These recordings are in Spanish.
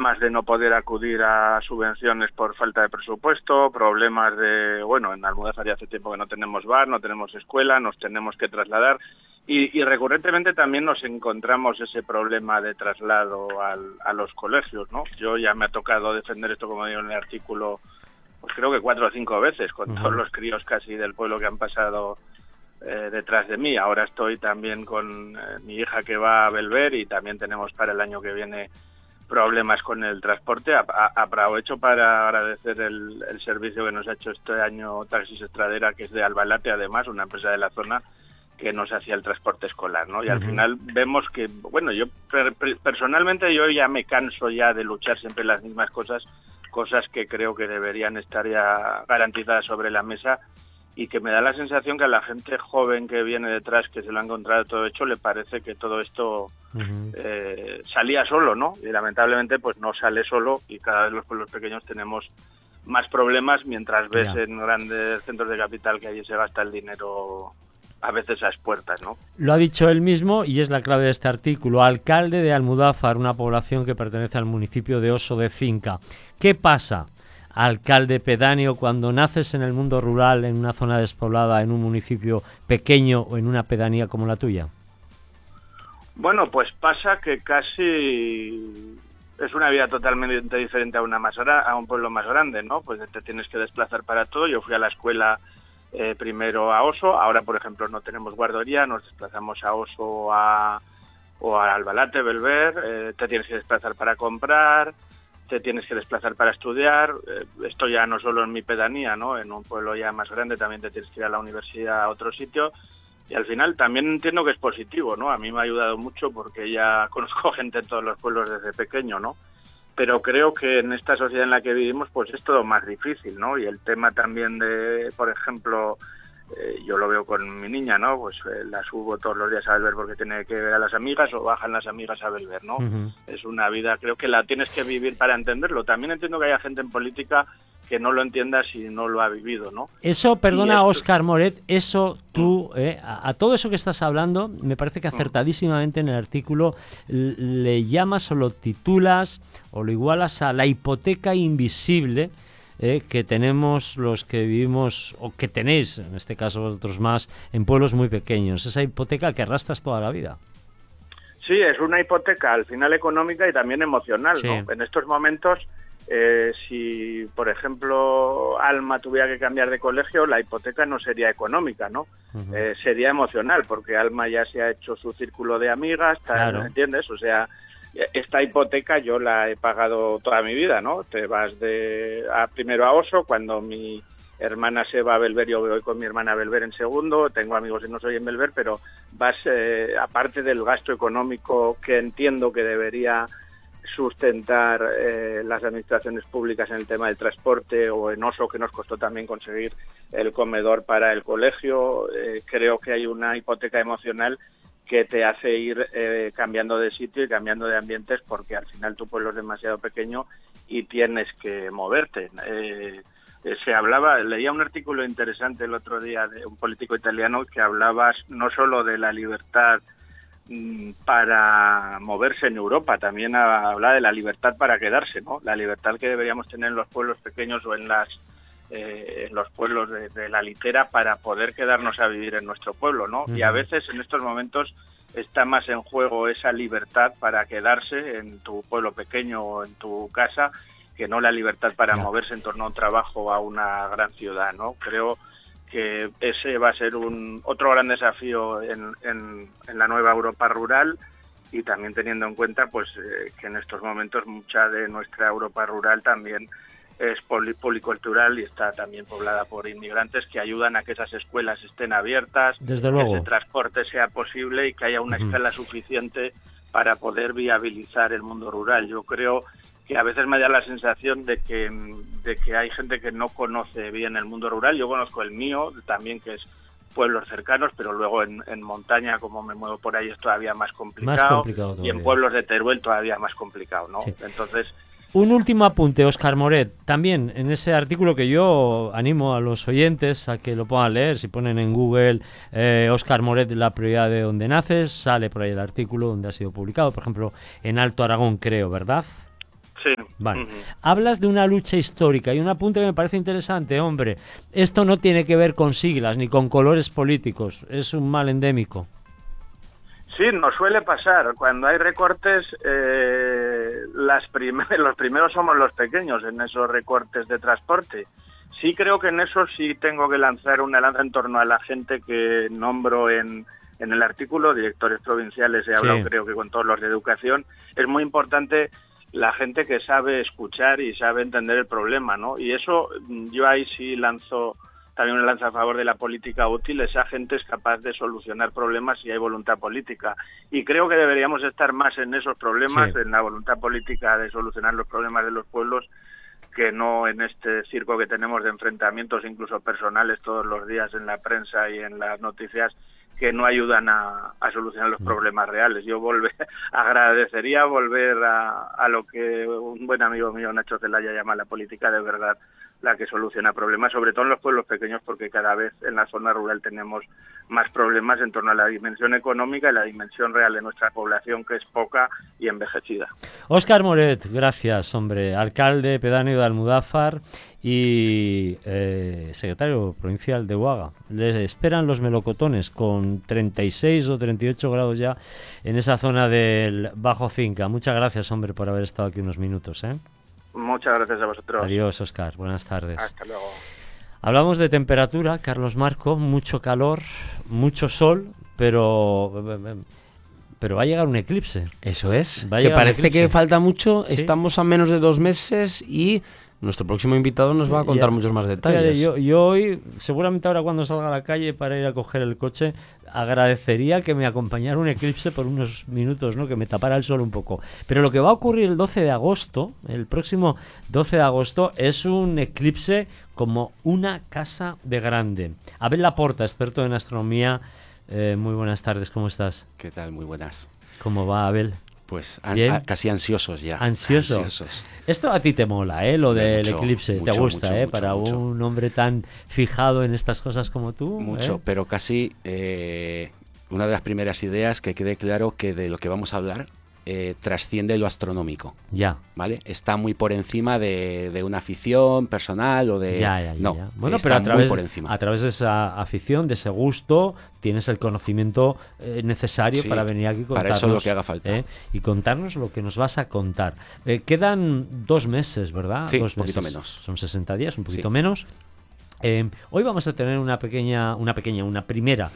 problemas de no poder acudir a subvenciones por falta de presupuesto, problemas de, bueno, en Almudéjar ya hace tiempo que no tenemos bar, no tenemos escuela, nos tenemos que trasladar y recurrentemente también nos encontramos ese problema de traslado a los colegios, ¿no? Yo ya me ha tocado defender esto, como digo en el artículo, pues creo que 4 o 5 veces, con todos los críos casi del pueblo que han pasado detrás de mí. Ahora estoy también con mi hija que va a Belver y también tenemos para el año que viene problemas con el transporte. Aprovecho para agradecer el servicio que nos ha hecho este año Taxis Estradera, que es de Albalate, además, una empresa de la zona que nos hacía el transporte escolar, ¿no? Y al final vemos que, bueno, yo personalmente yo ya me canso ya de luchar siempre las mismas cosas que creo que deberían estar ya garantizadas sobre la mesa, y que me da la sensación que a la gente joven que viene detrás, que se lo ha encontrado todo hecho, le parece que todo esto salía solo, ¿no? Y lamentablemente pues no sale solo, y cada vez los pueblos pequeños tenemos más problemas, mientras ves en grandes centros de capital que allí se gasta el dinero a veces a expuertas, ¿no? Lo ha dicho él mismo y es la clave de este artículo. Alcalde de Almudáfar, una población que pertenece al municipio de Oso de Cinca. ¿Qué pasa, alcalde pedáneo, cuando naces en el mundo rural, en una zona despoblada, en un municipio pequeño o en una pedanía como la tuya? Bueno, pues pasa que casi es una vida totalmente diferente a un pueblo más grande, ¿no? Pues te tienes que desplazar para todo. Yo fui a la escuela primero a Oso, ahora por ejemplo no tenemos guardería, nos desplazamos a Oso o a Albalate, Belver, te tienes que desplazar para comprar, te tienes que desplazar para estudiar. Esto ya no solo en mi pedanía, ¿no? En un pueblo ya más grande también te tienes que ir a la universidad a otro sitio, y al final también entiendo que es positivo, ¿no? A mí me ha ayudado mucho porque ya conozco gente en todos los pueblos desde pequeño, ¿no? Pero creo que en esta sociedad en la que vivimos pues es todo más difícil, ¿no? Y el tema también de, por ejemplo, yo lo veo con mi niña, ¿no? Pues la subo todos los días a Belver porque tiene que ver a las amigas, o bajan las amigas a Belver, ¿no? Es una vida, creo que la tienes que vivir para entenderlo. También entiendo que haya gente en política que no lo entienda si no lo ha vivido, ¿no? Eso, perdona, Óscar Moret, eso tú, a todo eso que estás hablando, me parece que acertadísimamente en el artículo le llamas o lo titulas o lo igualas a la hipoteca invisible que tenemos los que vivimos, o que tenéis, en este caso vosotros más, en pueblos muy pequeños. Esa hipoteca que arrastras toda la vida. Sí, es una hipoteca al final económica y también emocional, sí, ¿no? En estos momentos, si, por ejemplo, Alma tuviera que cambiar de colegio, la hipoteca no sería económica, ¿no? Sería emocional, porque Alma ya se ha hecho su círculo de amigas, claro. ¿Entiendes? O sea, esta hipoteca yo la he pagado toda mi vida, ¿no? Te vas primero a Oso, cuando mi hermana se va a Belver, yo voy con mi hermana a Belver en segundo, tengo amigos y no soy en Belver, pero vas, aparte del gasto económico que entiendo que debería sustentar las administraciones públicas en el tema del transporte, o en Oso, que nos costó también conseguir el comedor para el colegio, creo que hay una hipoteca emocional que te hace ir cambiando de sitio y cambiando de ambientes, porque al final tu pueblo es demasiado pequeño y tienes que moverte. Leía un artículo interesante el otro día de un político italiano que hablaba no solo de la libertad para moverse en Europa, también habla de la libertad para quedarse, ¿no? La libertad que deberíamos tener en los pueblos pequeños o en los pueblos de la litera, para poder quedarnos a vivir en nuestro pueblo, ¿no? Y a veces en estos momentos está más en juego esa libertad para quedarse en tu pueblo pequeño o en tu casa, que no la libertad para moverse en torno a un trabajo o a una gran ciudad, ¿no? Creo que ese va a ser otro gran desafío en la nueva Europa rural, y también teniendo en cuenta pues que en estos momentos mucha de nuestra Europa rural también es policultural y está también poblada por inmigrantes que ayudan a que esas escuelas estén abiertas, desde luego, que ese transporte sea posible y que haya una escala suficiente para poder viabilizar el mundo rural. Yo creo que a veces me da la sensación de que hay gente que no conoce bien el mundo rural. Yo conozco el mío también, que es pueblos cercanos, pero luego en montaña, como me muevo por ahí, es todavía más complicado y en pueblos de Teruel todavía más complicado, ¿no? Sí. Entonces, un último apunte, Óscar Moret, también en ese artículo que yo animo a los oyentes a que lo puedan leer. Si ponen en Google Óscar Moret, la prioridad de donde naces, sale por ahí el artículo donde ha sido publicado, por ejemplo, en Alto Aragón, creo, ¿verdad? Sí. Vale. Hablas de una lucha histórica y un apunte que me parece interesante, hombre. Esto no tiene que ver con siglas ni con colores políticos, es un mal endémico. Sí, nos suele pasar. Cuando hay recortes, los primeros somos los pequeños en esos recortes de transporte. Sí creo que en eso sí tengo que lanzar una lanza en torno a la gente que nombro en el artículo, directores provinciales, he hablado creo que con todos los de educación. Es muy importante la gente que sabe escuchar y sabe entender el problema, ¿no? Y eso yo ahí sí lanzo también una lanza a favor de la política útil. Esa gente es capaz de solucionar problemas si hay voluntad política. Y creo que deberíamos estar más en esos problemas, en la voluntad política de solucionar los problemas de los pueblos, que no en este circo que tenemos de enfrentamientos incluso personales todos los días en la prensa y en las noticias, que no ayudan a solucionar los problemas reales. Yo agradecería volver a lo que un buen amigo mío, Nacho Zelaya, llama la política de verdad, la que soluciona problemas, sobre todo en los pueblos pequeños, porque cada vez en la zona rural tenemos más problemas en torno a la dimensión económica y la dimensión real de nuestra población, que es poca y envejecida. Óscar Moret, gracias, hombre, alcalde pedáneo de Almudáfar y secretario provincial de Uaga. Les esperan los melocotones con 36 o 38 grados ya en esa zona del Bajo Cinca. Muchas gracias, hombre, por haber estado aquí unos minutos, ¿eh? Muchas gracias a vosotros. Adiós, Óscar. Buenas tardes. Hasta luego. Hablamos de temperatura, Carlos Marco, mucho calor, mucho sol, pero va a llegar un eclipse. Eso es, que parece que falta mucho, ¿sí? Estamos a menos de 2 meses y nuestro próximo invitado nos va a contar muchos más detalles. Yo hoy, seguramente ahora cuando salga a la calle para ir a coger el coche, agradecería que me acompañara un eclipse por unos minutos, ¿no? Que me tapara el sol un poco. Pero lo que va a ocurrir el 12 de agosto, el próximo 12 de agosto, es un eclipse como una casa de grande. Abel Laporta, experto en astronomía, muy buenas tardes, ¿cómo estás? ¿Qué tal? Muy buenas. ¿Cómo va, Abel? Pues casi ansiosos ya. ¿Ansiosos? Esto a ti te mola, lo del eclipse, te gusta, mucho, para un hombre tan fijado en estas cosas como tú. Mucho, pero casi una de las primeras ideas, que quede claro que de lo que vamos a hablar trasciende lo astronómico. Ya. ¿Vale? Está muy por encima de una afición personal o de... No, bueno, pero a través de esa afición, de ese gusto, tienes el conocimiento necesario para venir aquí y contarnos. Para eso lo que haga falta. Y contarnos lo que nos vas a contar. Quedan 2 meses, ¿verdad? Sí, 2 un poquito meses. menos. Son 60 días, un poquito menos. Hoy vamos a tener una primera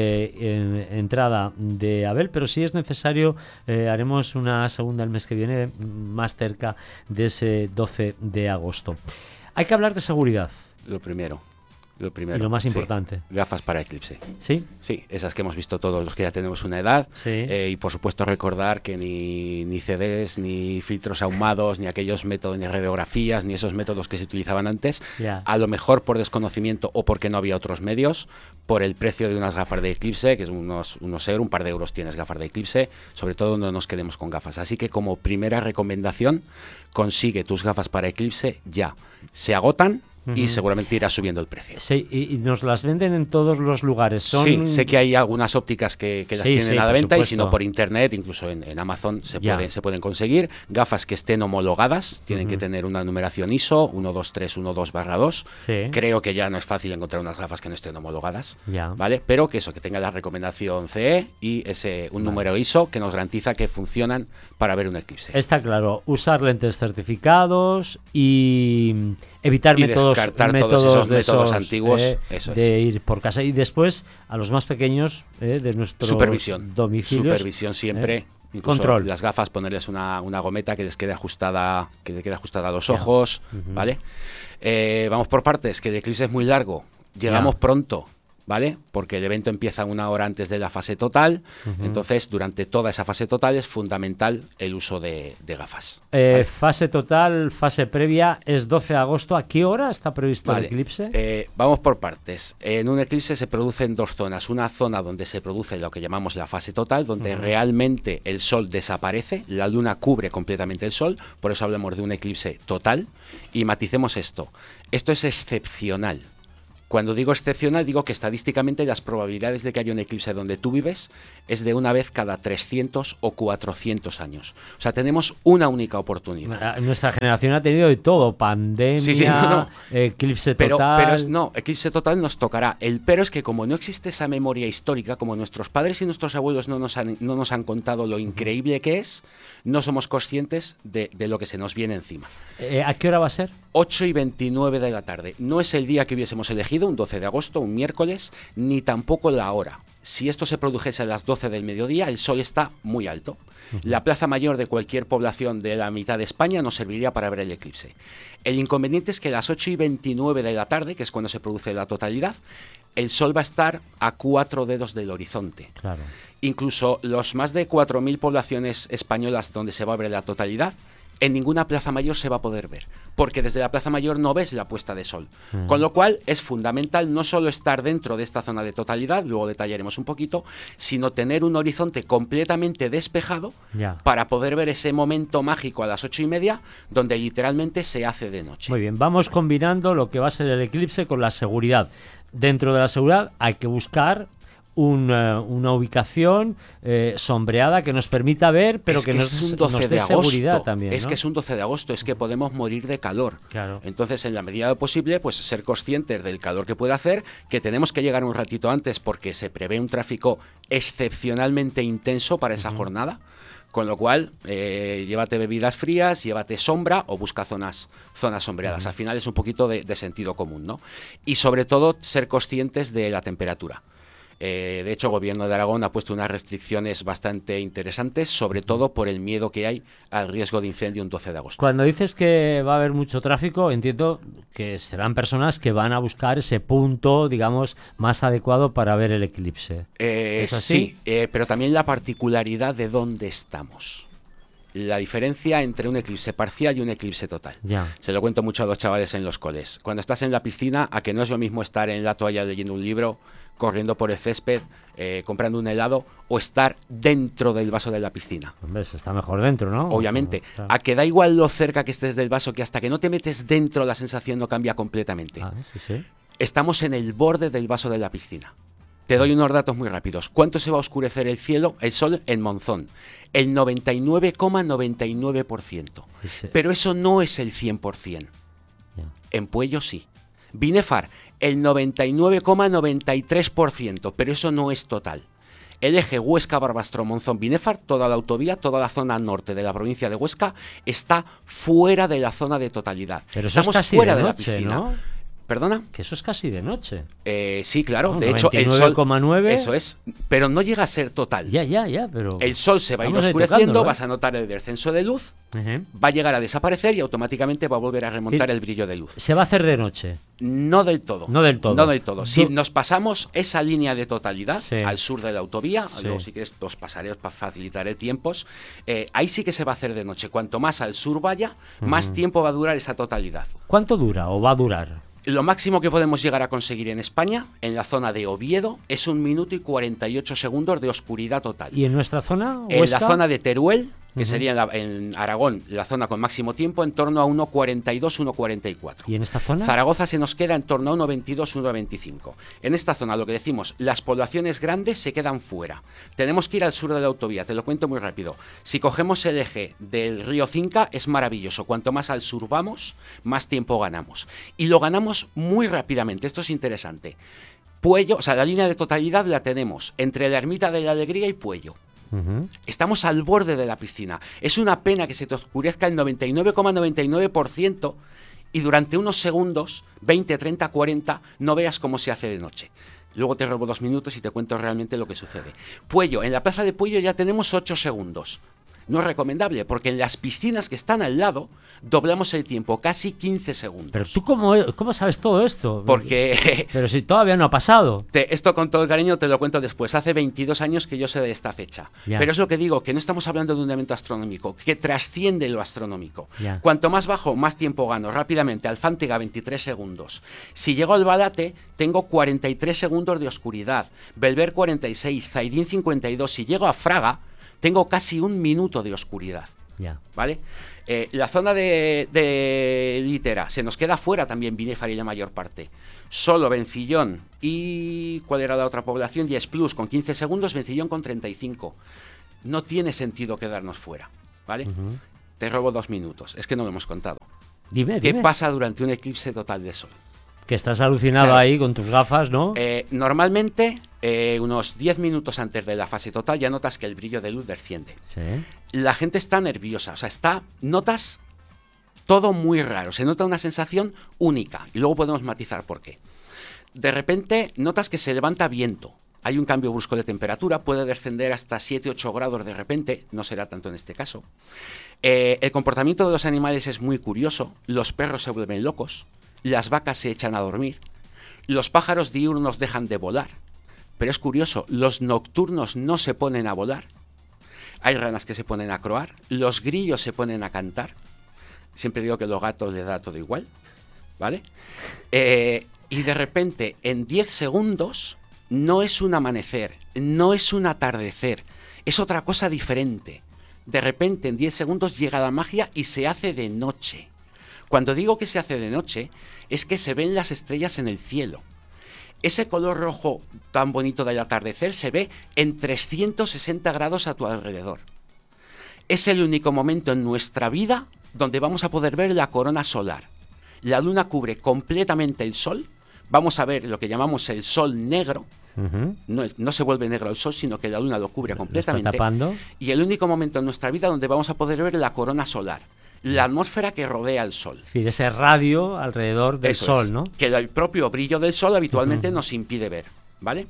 entrada de Abel, pero si es necesario haremos una segunda el mes que viene, más cerca de ese 12 de agosto. Hay que hablar de seguridad. Lo primero. Y lo más importante. Gafas para eclipse. ¿Sí? Sí, esas que hemos visto todos los que ya tenemos una edad. Sí. Y por supuesto recordar que ni CDs, ni filtros ahumados, ni aquellos métodos, ni radiografías, ni esos métodos que se utilizaban antes, a lo mejor por desconocimiento o porque no había otros medios, por el precio de unas gafas de eclipse, que es unos euros, un par de euros tienes gafas de eclipse, sobre todo no nos quedemos con gafas. Así que como primera recomendación, consigue tus gafas para eclipse ya. Se agotan. Y seguramente irá subiendo el precio. Sí, y nos las venden en todos los lugares. Sí, sé que hay algunas ópticas que las tienen a la venta, y si no por internet, incluso en Amazon se pueden conseguir. Gafas que estén homologadas, tienen que tener una numeración ISO 12312/2. Sí. Creo que ya no es fácil encontrar unas gafas que no estén homologadas, ¿vale? Pero que tenga la recomendación CE y un número ISO que nos garantiza que funcionan para ver un eclipse. Está claro, usar lentes certificados y evitar descartar todos esos métodos antiguos, de ir por casa. Y después a los más pequeños de nuestros domicilios, supervisión siempre, control. Las gafas, ponerles una gometa que les quede ajustada, a los ojos, ¿vale? Vamos por partes, que el eclipse es muy largo, llegamos pronto, ¿vale? Porque el evento empieza 1 hora antes de la fase total, entonces durante toda esa fase total es fundamental el uso de gafas. ¿Vale? Fase total, fase previa, es 12 de agosto. ¿A qué hora está previsto el eclipse? Vamos por partes. En un eclipse se producen 2 zonas. Una zona donde se produce lo que llamamos la fase total, donde realmente el sol desaparece, la luna cubre completamente el sol, por eso hablamos de un eclipse total. Y maticemos esto. Esto es excepcional. Cuando digo excepcional, digo que estadísticamente las probabilidades de que haya un eclipse donde tú vives es de una vez cada 300 o 400 años. O sea, tenemos una única oportunidad. Nuestra generación ha tenido de todo, pandemia, eclipse total... Pero eclipse total nos tocará. El pero es que como no existe esa memoria histórica, como nuestros padres y nuestros abuelos no nos han contado lo increíble que es, no somos conscientes de lo que se nos viene encima. ¿A qué hora va a ser? 8:29 de la tarde. No es el día que hubiésemos elegido, un 12 de agosto, un miércoles, ni tampoco la hora. Si esto se produjese a las 12 del mediodía, el sol está muy alto. La plaza mayor de cualquier población de la mitad de España nos serviría para ver el eclipse. El inconveniente es que a las 8:29 de la tarde, que es cuando se produce la totalidad, el sol va a estar a 4 dedos del horizonte. Claro. Incluso los más de 4.000 poblaciones españolas donde se va a ver la totalidad, en ninguna plaza mayor se va a poder ver, porque desde la plaza mayor no ves la puesta de sol. Con lo cual es fundamental no solo estar dentro de esta zona de totalidad, luego detallaremos un poquito, sino tener un horizonte completamente despejado para poder ver ese momento mágico a las 8:30, donde literalmente se hace de noche. Muy bien, vamos combinando lo que va a ser el eclipse con la seguridad. Dentro de la seguridad hay que buscar una ubicación sombreada que nos permita ver, pero que nos dé seguridad también, ¿no? Es que es un 12 de agosto, es que podemos morir de calor. Claro. Entonces, en la medida de lo posible, pues ser conscientes del calor que puede hacer, que tenemos que llegar un ratito antes porque se prevé un tráfico excepcionalmente intenso para esa jornada. Con lo cual, llévate bebidas frías, llévate sombra o busca zonas sombreadas. Al final es un poquito de sentido común, ¿no? Y sobre todo, ser conscientes de la temperatura. De hecho, el Gobierno de Aragón ha puesto unas restricciones bastante interesantes, sobre todo por el miedo que hay al riesgo de incendio un 12 de agosto. Cuando dices que va a haber mucho tráfico, entiendo que serán personas que van a buscar ese punto, digamos, más adecuado para ver el eclipse. ¿Es así? Sí, pero también la particularidad de dónde estamos. La diferencia entre un eclipse parcial y un eclipse total. Se lo cuento mucho a los chavales en los coles. Cuando estás en la piscina, a que no es lo mismo estar en la toalla leyendo un libro, corriendo por el césped, comprando un helado, o estar dentro del vaso de la piscina. Hombre, se está mejor dentro, ¿no? Obviamente. A que da igual lo cerca que estés del vaso, que hasta que no te metes dentro la sensación no cambia completamente. Sí. Estamos en el borde del vaso de la piscina. Te doy unos datos muy rápidos. ¿Cuánto se va a oscurecer el sol en Monzón? El 99,99%. Pero eso no es el 100%. En Puello sí. Binefar, el 99,93%, pero eso no es total. El eje Huesca-Barbastro-Monzón-Binefar, toda la autovía, toda la zona norte de la provincia de Huesca, está fuera de la zona de totalidad. Pero eso estamos fuera de la piscina, ¿no? ¿Perdona? Que eso es casi de noche. Sí, claro. De hecho, el sol... 99,9... Eso es. Pero no llega a ser total. Ya, pero... El sol se va a ir oscureciendo, vas a notar el descenso de luz, va a llegar a desaparecer y automáticamente va a volver a remontar el brillo de luz. ¿Se va a hacer de noche? No del todo. No del todo. Si nos pasamos esa línea de totalidad al sur de la autovía, luego si quieres os pasaré, os facilitaré tiempos, ahí sí que se va a hacer de noche. Cuanto más al sur vaya, más tiempo va a durar esa totalidad. ¿Cuánto dura o va a durar? Lo máximo que podemos llegar a conseguir en España, en la zona de Oviedo, es 1 minuto y 48 segundos de oscuridad total. ¿Y en nuestra zona? En la zona de Teruel, que sería en Aragón, la zona con máximo tiempo, en torno a 1,42, 1,44. ¿Y en esta zona? Zaragoza se nos queda en torno a 1,22, 1,25. En esta zona, lo que decimos, las poblaciones grandes se quedan fuera. Tenemos que ir al sur de la autovía, te lo cuento muy rápido. Si cogemos el eje del río Cinca, es maravilloso. Cuanto más al sur vamos, más tiempo ganamos. Y lo ganamos muy rápidamente, esto es interesante. Puello, o sea, la línea de totalidad la tenemos entre la Ermita de la Alegría y Puello. Estamos al borde de la piscina. Es una pena que se te oscurezca el 99,99% y durante unos segundos, 20, 30, 40, no veas cómo se hace de noche. Luego te robo 2 minutos y te cuento realmente lo que sucede. Puello, en la plaza de Puello ya tenemos 8 segundos. No es recomendable, porque en las piscinas que están al lado doblamos el tiempo, casi 15 segundos. Pero tú, ¿cómo sabes todo esto? Porque... Pero si todavía no ha pasado. Esto con todo el cariño te lo cuento después. Hace 22 años que yo sé de esta fecha. Pero es lo que digo, que no estamos hablando de un evento astronómico, que trasciende lo astronómico. Cuanto más bajo, más tiempo gano. Rápidamente, Alfántega, 23 segundos. Si llego al Balate, tengo 43 segundos de oscuridad. Belver, 46. Zaidín, 52. Si llego a Fraga, tengo casi 1 minuto de oscuridad. ¿vale? La zona de litera se nos queda fuera también Binefar y la mayor parte. Solo Vencillón y... ¿cuál era la otra población? Yes Plus con 15 segundos, Vencillón con 35. No tiene sentido quedarnos fuera, ¿vale? Te robo 2 minutos, es que no lo hemos contado. Dime. ¿Qué pasa durante un eclipse total de sol? Que estás alucinado ahí con tus gafas, ¿no? Normalmente, unos 10 minutos antes de la fase total ya notas que el brillo de luz desciende. Sí. La gente está nerviosa, o sea, notas todo muy raro, se nota una sensación única y luego podemos matizar por qué. De repente notas que se levanta viento, hay un cambio brusco de temperatura, puede descender hasta 7-8 grados de repente, no será tanto en este caso. El comportamiento de los animales es muy curioso, los perros se vuelven locos, las vacas se echan a dormir, los pájaros diurnos dejan de volar, pero es curioso, los nocturnos no se ponen a volar, hay ranas que se ponen a croar, los grillos se ponen a cantar, siempre digo que a los gatos les da todo igual, ¿vale? Y de repente, en 10 segundos, no es un amanecer, no es un atardecer, es otra cosa diferente. De repente, en 10 segundos llega la magia y se hace de noche. Cuando digo que se hace de noche, es que se ven las estrellas en el cielo. Ese color rojo tan bonito del atardecer se ve en 360 grados a tu alrededor. Es el único momento en nuestra vida donde vamos a poder ver la corona solar. La luna cubre completamente el sol, vamos a ver lo que llamamos el sol negro. No se vuelve negro el sol, sino que la luna lo cubre completamente. ¿Lo está tapando? Y el único momento en nuestra vida donde vamos a poder ver la corona solar, la atmósfera que rodea el sol. Es decir, ese radio alrededor del sol, ¿no? Que el propio brillo del sol habitualmente nos impide ver, ¿vale?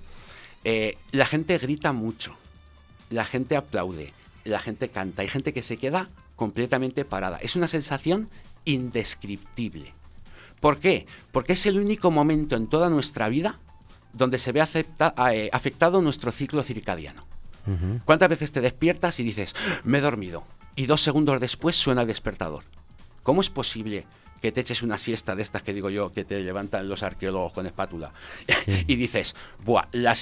La gente grita mucho, la gente aplaude, la gente canta, hay gente que se queda completamente parada. Es una sensación indescriptible. ¿Por qué? Porque es el único momento en toda nuestra vida donde se ve afectado nuestro ciclo circadiano. ¿Cuántas veces te despiertas y dices, me he dormido? Y 2 segundos después suena el despertador. ¿Cómo es posible que te eches una siesta de estas que digo yo, que te levantan los arqueólogos con espátula? Y dices, buah, las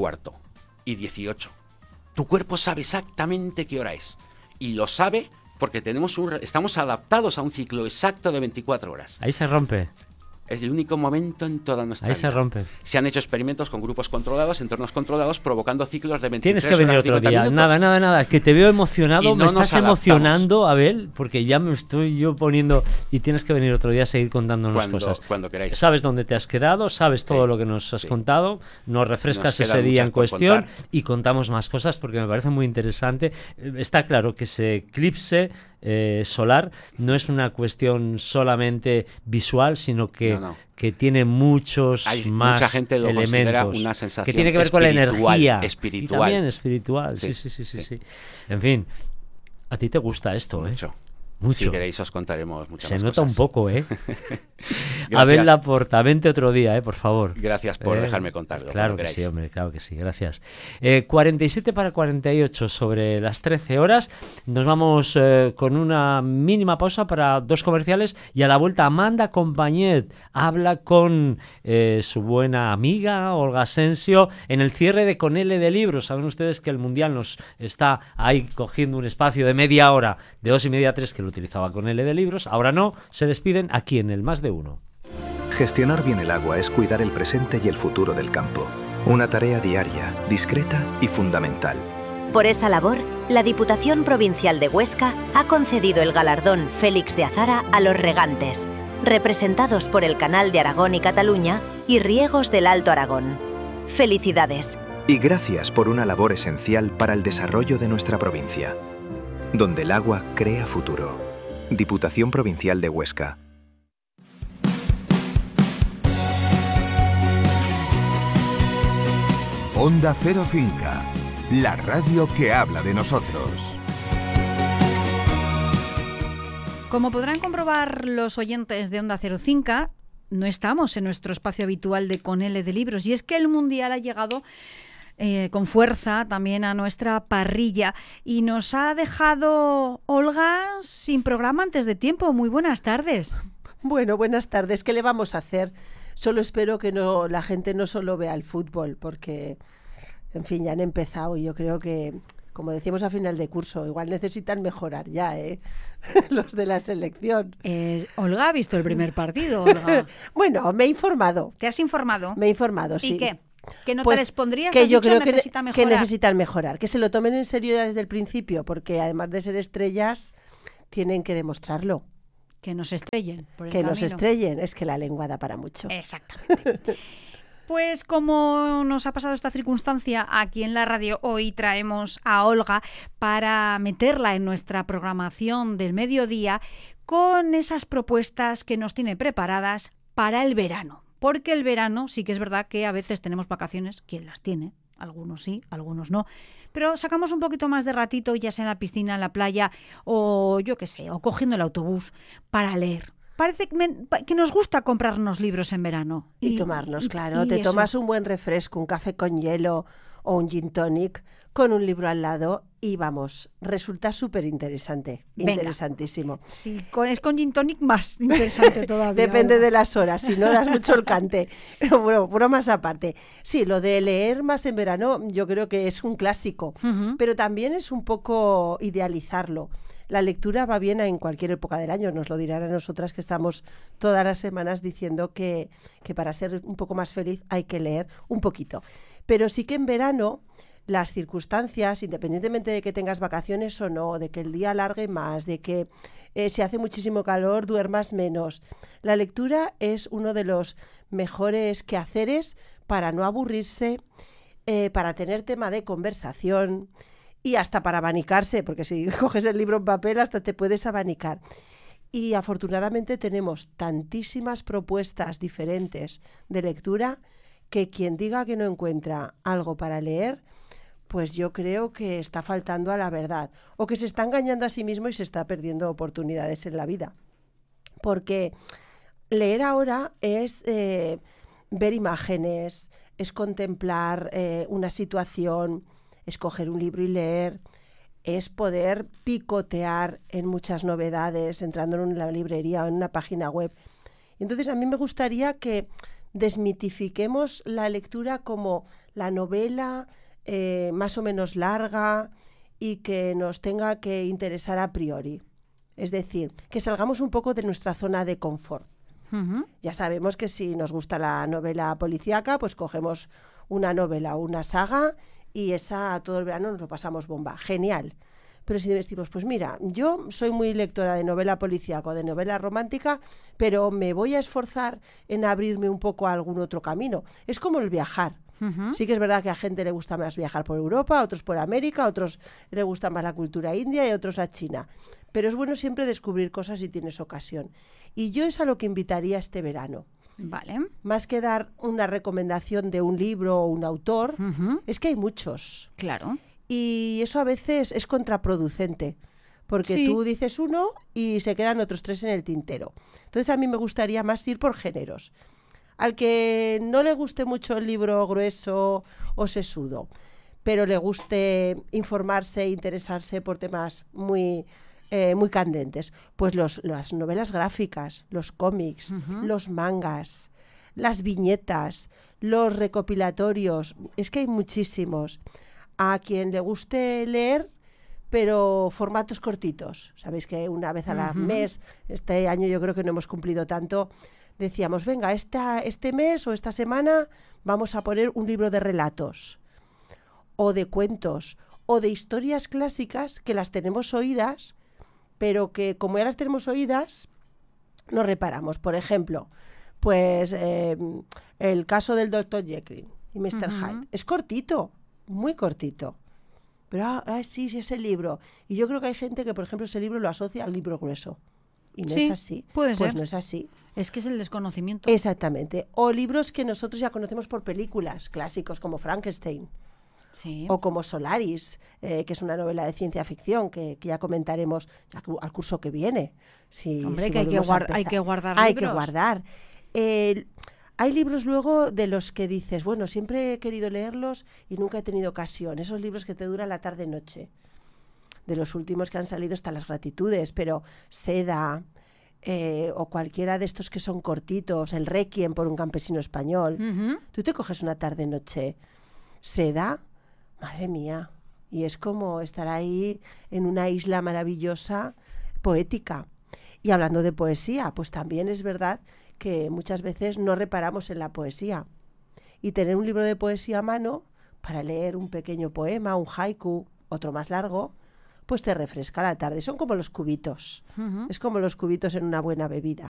7:15:18. Tu cuerpo sabe exactamente qué hora es. Y lo sabe porque estamos adaptados a un ciclo exacto de 24 horas. Ahí se rompe. Es el único momento en toda nuestra vida. Ahí se rompe. Se han hecho experimentos con grupos controlados, entornos controlados, provocando ciclos de 23 Tienes que venir horas, otro día. minutos. Nada. Que te veo emocionado. Me estás emocionando, Abel, porque ya me estoy yo poniendo... Y tienes que venir otro día a seguir contándonos cosas. Cuando queráis. Sabes dónde te has quedado, sabes todo lo que nos has contado. Nos refrescas ese día en cuestión y contamos más cosas porque me parece muy interesante. Está claro que ese eclipse solar no es una cuestión solamente visual, sino que tiene muchos más mucha gente lo elementos, una sensación que tiene que ver con la energía espiritual. Y también espiritual. Sí. En fin, a ti te gusta esto, mucho. Si queréis os contaremos muchas más Se nota cosas. Un poco, Abel Laporta, vente otro día, por favor. Gracias por dejarme contarlo. Claro que sí, hombre, claro que sí, gracias. 47:48 sobre las 13 horas. Nos vamos con una mínima pausa para 2 comerciales y a la vuelta Amanda Compañet habla con su buena amiga Olga Asensio en el cierre de Con L de Libros. Saben ustedes que el Mundial nos está ahí cogiendo un espacio de media hora, de 2:30 a 3 que lo utilizaba Con L de Libros, ahora no, se despiden aquí en el Más de Uno. Gestionar bien el agua es cuidar el presente y el futuro del campo. Una tarea diaria, discreta y fundamental. Por esa labor, la Diputación Provincial de Huesca ha concedido el galardón Félix de Azara a los regantes, representados por el Canal de Aragón y Cataluña y Riegos del Alto Aragón. ¡Felicidades! Y gracias por una labor esencial para el desarrollo de nuestra provincia. Donde el agua crea futuro. Diputación Provincial de Huesca. Onda Cero Cinca, la radio que habla de nosotros. Como podrán comprobar los oyentes de Onda Cero Cinca, no estamos en nuestro espacio habitual de Con L de Libros, y es que el Mundial ha llegado con fuerza también a nuestra parrilla y nos ha dejado Olga sin programa antes de tiempo. Muy buenas tardes. Bueno, buenas tardes. ¿Qué le vamos a hacer? Solo espero que la gente no solo vea el fútbol, porque, en fin, ya han empezado y yo creo que como decíamos a final de curso, igual necesitan mejorar ya, los de la selección. Olga ha visto el primer partido, Olga. Bueno, me he informado. ¿Te has informado? Me he informado, sí. ¿Y qué? ¿Qué nota Pues les pondrías? que yo creo que mejorar? necesitan mejorar, que se lo tomen en serio desde el principio, porque además de ser estrellas, tienen que demostrarlo. Que nos estrellen por el Que camino. nos estrellen, es que la lengua da para mucho. Exactamente. Pues como nos ha pasado esta circunstancia, aquí en la radio hoy traemos a Olga para meterla en nuestra programación del mediodía con esas propuestas que nos tiene preparadas para el verano. Porque el verano sí que es verdad que a veces tenemos vacaciones, quien las tiene, algunos sí, algunos no, pero sacamos un poquito más de ratito, ya sea en la piscina, en la playa o yo qué sé, o cogiendo el autobús para leer. Parece que nos gusta comprarnos libros en verano. Y tomarnos, claro. Te tomas un buen refresco, un café con hielo o un gin tonic con un libro al lado y vamos, resulta súper interesante. Interesantísimo. Sí, es con gin tonic más interesante todavía. Depende de las horas, si no das mucho el cante. Pero bueno, bromas aparte. Sí, lo de leer más en verano yo creo que es un clásico, pero también es un poco idealizarlo. La lectura va bien en cualquier época del año, nos lo dirán a nosotras que estamos todas las semanas diciendo que para ser un poco más feliz hay que leer un poquito. Pero sí que en verano las circunstancias, independientemente de que tengas vacaciones o no, de que el día alargue más, de que si hace muchísimo calor duermas menos, la lectura es uno de los mejores quehaceres para no aburrirse, para tener tema de conversación, y hasta para abanicarse, porque si coges el libro en papel hasta te puedes abanicar. Y afortunadamente tenemos tantísimas propuestas diferentes de lectura que quien diga que no encuentra algo para leer, pues yo creo que está faltando a la verdad o que se está engañando a sí mismo y se está perdiendo oportunidades en la vida. Porque leer ahora es ver imágenes, es contemplar una situación, escoger un libro y leer, es poder picotear en muchas novedades, entrando en una librería o en una página web. Entonces a mí me gustaría que desmitifiquemos la lectura como la novela más o menos larga y que nos tenga que interesar a priori. Es decir, que salgamos un poco de nuestra zona de confort. Ya sabemos que si nos gusta la novela policíaca, pues cogemos una novela o una saga y esa todo el verano nos lo pasamos bomba. Genial. Pero si decimos, pues mira, yo soy muy lectora de novela policíaca o de novela romántica, pero me voy a esforzar en abrirme un poco a algún otro camino. Es como el viajar. Sí que es verdad que a gente le gusta más viajar por Europa, a otros por América, a otros le gusta más la cultura india y a otros la China. Pero es bueno siempre descubrir cosas si tienes ocasión. Y yo es a lo que invitaría este verano. Vale. Más que dar una recomendación de un libro o un autor, es que hay muchos. Claro. Y eso a veces es contraproducente, porque tú dices uno y se quedan otros 3 en el tintero. Entonces a mí me gustaría más ir por géneros. Al que no le guste mucho el libro grueso o sesudo, pero le guste informarse e interesarse por temas muy candentes, pues las novelas gráficas, los cómics, los mangas, las viñetas, los recopilatorios, es que hay muchísimos. A quien le guste leer, pero formatos cortitos. Sabéis que una vez al mes, este año yo creo que no hemos cumplido tanto, decíamos, venga, este mes o esta semana vamos a poner un libro de relatos, o de cuentos, o de historias clásicas que las tenemos oídas, pero que como ya las tenemos oídas, no reparamos. Por ejemplo, pues el caso del Dr. Jekyll y Mr. Hyde. Es cortito. Muy cortito. Pero, sí, ese libro. Y yo creo que hay gente que, por ejemplo, ese libro lo asocia al libro grueso. Y no es así. Puede ser. Pues no es así. Es que es el desconocimiento. Exactamente. O libros que nosotros ya conocemos por películas, clásicos como Frankenstein. Sí. O como Solaris, que es una novela de ciencia ficción que ya comentaremos al curso que viene. Hombre, que hay que guardar libros. Hay que guardar. Hay libros luego de los que dices, bueno, siempre he querido leerlos y nunca he tenido ocasión. Esos libros que te duran la tarde-noche. De los últimos que han salido están Las Gratitudes, pero Seda o cualquiera de estos que son cortitos, El Requiem por un campesino español. Tú te coges una tarde-noche. Seda, madre mía, y es como estar ahí en una isla maravillosa, poética. Y hablando de poesía, pues también es verdad que muchas veces no reparamos en la poesía. Y tener un libro de poesía a mano para leer un pequeño poema, un haiku, otro más largo, pues te refresca la tarde. Son como los cubitos. Es como los cubitos en una buena bebida.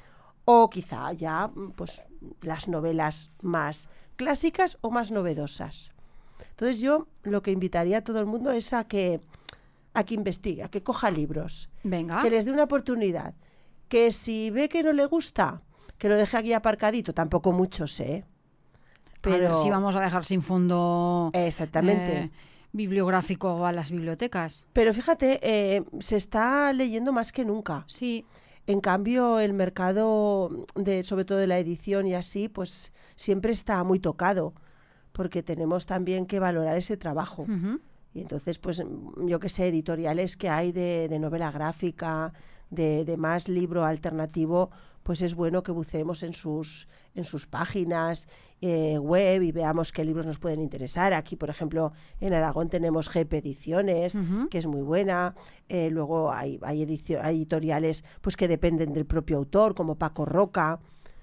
O quizá ya pues las novelas más clásicas o más novedosas. Entonces yo lo que invitaría a todo el mundo es a que investigue, a que coja libros. Venga. Que les dé una oportunidad. Que si ve que no le gusta, que lo deje aquí aparcadito. Tampoco muchos, Pero a ver si vamos a dejar sin fondo exactamente bibliográfico a las bibliotecas. Pero fíjate, se está leyendo más que nunca. Sí. En cambio, el mercado, sobre todo de la edición y así, pues siempre está muy tocado, porque tenemos también que valorar ese trabajo. Y entonces, pues yo qué sé, editoriales que hay de novela gráfica, de más libro alternativo, pues es bueno que buceemos en sus páginas web y veamos qué libros nos pueden interesar. Aquí, por ejemplo, en Aragón tenemos GP Ediciones, que es muy buena. Luego hay editoriales pues que dependen del propio autor, como Paco Roca.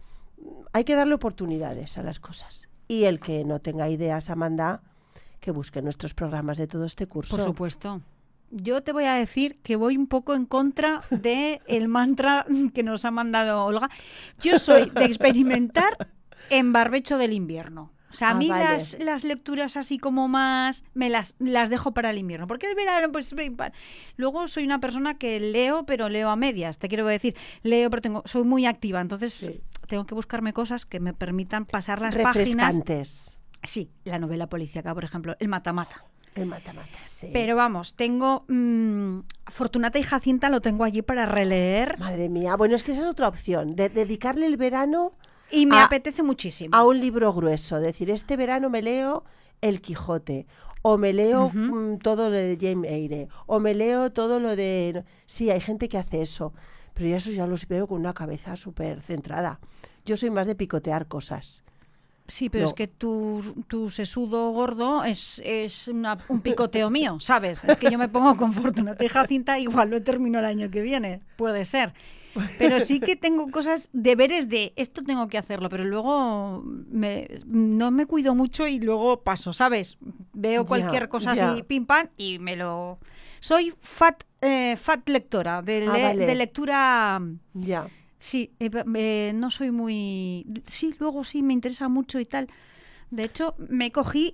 Hay que darle oportunidades a las cosas. Y el que no tenga ideas, Amanda, que busque nuestros programas de todo este curso. Por supuesto. Yo te voy a decir que voy un poco en contra del mantra que nos ha mandado Olga. Yo soy de experimentar en barbecho del invierno. O sea, a mí vale. las lecturas así como más me las dejo para el invierno. Porque el verano, pues... Luego soy una persona que leo, pero leo a medias. Te quiero decir, leo, pero soy muy activa. Entonces tengo que buscarme cosas que me permitan pasar las refrescantes. Páginas. Sí, la novela policíaca, por ejemplo, El Mata-Mata. El Mata-Mata, sí. Pero vamos, tengo Fortunata y Jacinta, lo tengo allí para releer. Madre mía, bueno, es que esa es otra opción, de dedicarle el verano y me apetece muchísimo a un libro grueso, decir, este verano me leo El Quijote, o me leo todo lo de James Eyre, o me leo todo lo de... Sí, hay gente que hace eso, pero eso ya los veo con una cabeza súper centrada. Yo soy más de picotear cosas. Sí, pero es que tu sesudo gordo es un picoteo mío, ¿sabes? Es que yo me pongo con Fortunata y Jacinta, igual lo termino el año que viene, puede ser. Pero sí que tengo cosas, deberes de esto tengo que hacerlo, pero luego no me cuido mucho y luego paso, ¿sabes? Veo cualquier cosa así, pim pam, y me lo... Soy fat lectora, de lectura... Ya. Sí, no soy muy... Sí, luego sí, me interesa mucho y tal. De hecho, me cogí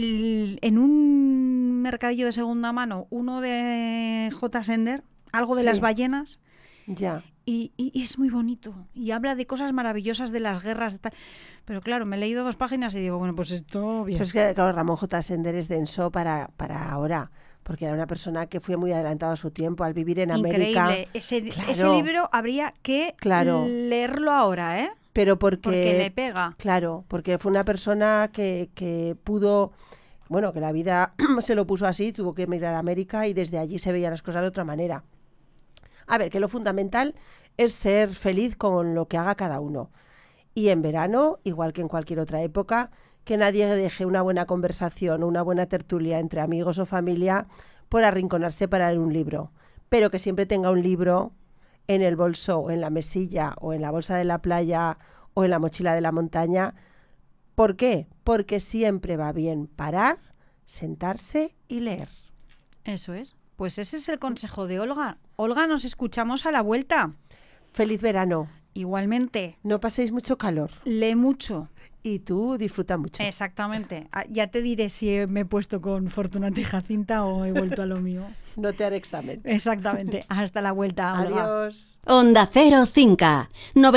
en un mercadillo de segunda mano, uno de J. Sender, algo de las ballenas. Ya. Y es muy bonito. Y habla de cosas maravillosas de las guerras. De tal. Pero claro, me he leído 2 páginas y digo, bueno, pues esto bien. Pero es que, claro, Ramón J. Sender es denso para ahora. Porque era una persona que fue muy adelantado a su tiempo al vivir en América. Increíble. Ese libro habría que leerlo ahora, ¿eh? Pero porque le pega. Claro, porque fue una persona que pudo... Bueno, que la vida se lo puso así, tuvo que emigrar a América y desde allí se veían las cosas de otra manera. A ver, que lo fundamental es ser feliz con lo que haga cada uno. Y en verano, igual que en cualquier otra época... que nadie deje una buena conversación o una buena tertulia entre amigos o familia por arrinconarse para leer un libro, pero que siempre tenga un libro en el bolso o en la mesilla o en la bolsa de la playa o en la mochila de la montaña. ¿Por qué? Porque siempre va bien parar, sentarse y leer. Eso es. Pues ese es el consejo de Olga. Olga, nos escuchamos a la vuelta. Feliz verano. Igualmente. No paséis mucho calor. Lee mucho. Y tú disfruta mucho. Exactamente. Ya te diré si me he puesto con Fortunata y Jacinta o he vuelto a lo mío. No te haré examen. Exactamente. Hasta la vuelta, Olga. Adiós. Onda Cero Cinca,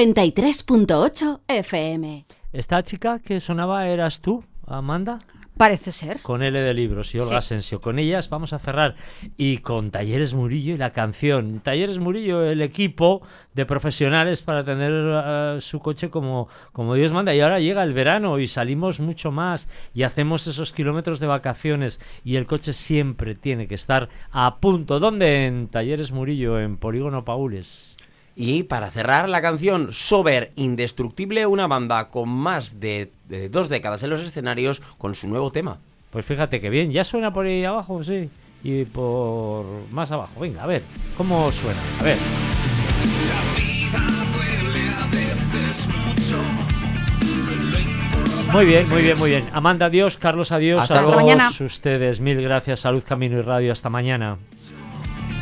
93.8 FM. ¿Esta chica que sonaba eras tú, Amanda? Parece ser. Con L de Libros y Olga Asensio. Con ellas vamos a cerrar. Y con Talleres Murillo y la canción. Talleres Murillo, el equipo de profesionales para tener su coche como Dios manda. Y ahora llega el verano y salimos mucho más y hacemos esos kilómetros de vacaciones. Y el coche siempre tiene que estar a punto. ¿Dónde? En Talleres Murillo, en Polígono Paules. Y para cerrar, la canción Sober Indestructible, una banda con más de 2 décadas en los escenarios con su nuevo tema. Pues Pues fíjate que bien, ya suena por ahí abajo, sí, y por más abajo. Venga, a ver, ¿cómo suena? A ver. Muy bien, muy bien, muy bien. Amanda, adiós. Carlos, adiós. Hasta a todos mañana. ustedes, mil gracias. Salud, Camino y Radio. Hasta mañana.